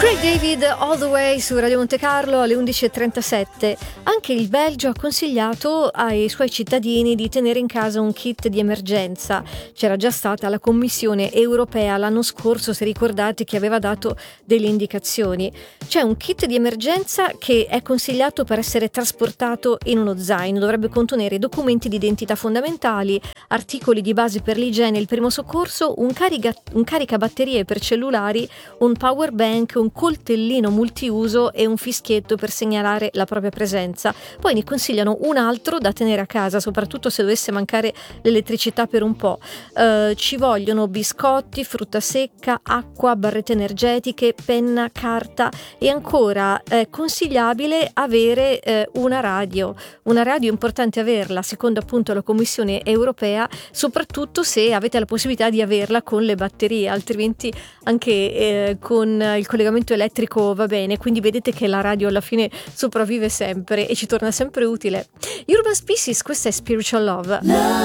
Craig David, All the Way su Radio Monte Carlo alle 11.37. Anche il Belgio ha consigliato ai suoi cittadini di tenere in casa un kit di emergenza. C'era già stata la Commissione europea l'anno scorso, se ricordate, che aveva dato delle indicazioni. C'è un kit di emergenza che è consigliato per essere trasportato in uno zaino. Dovrebbe contenere documenti di identità fondamentali, articoli di base per l'igiene e il primo soccorso, un caricabatterie per cellulari, un power bank, un coltellino multiuso e un fischietto per segnalare la propria presenza. Poi ne consigliano un altro da tenere a casa, soprattutto se dovesse mancare l'elettricità per un po'. Ci vogliono biscotti, frutta secca, acqua, barrette energetiche, penna, carta e ancora è consigliabile avere una radio. Una radio è importante averla, secondo appunto la Commissione europea, soprattutto se avete la possibilità di averla con le batterie, altrimenti anche con il collegamento elettrico va bene, quindi vedete che la radio alla fine sopravvive sempre e ci torna sempre utile. Urban Species, questa è Spiritual Love.